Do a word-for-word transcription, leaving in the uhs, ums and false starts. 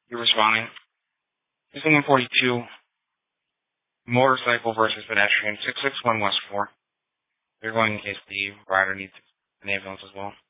You're responding. Missing one forty-two. Motorcycle versus pedestrian. six six one West four. You're going in case the rider needs an ambulance as well.